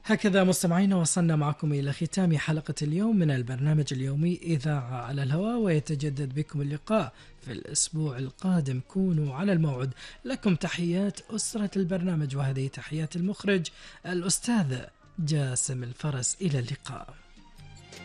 هكذا مستمعينا وصلنا معكم إلى ختام حلقة اليوم من البرنامج اليومي إذاعة على الهواء، ويتجدد بكم اللقاء في الأسبوع القادم. كونوا على الموعد. لكم تحيات أسرة البرنامج، وهذه تحيات المخرج الأستاذ جاسم الفرس. إلى اللقاء.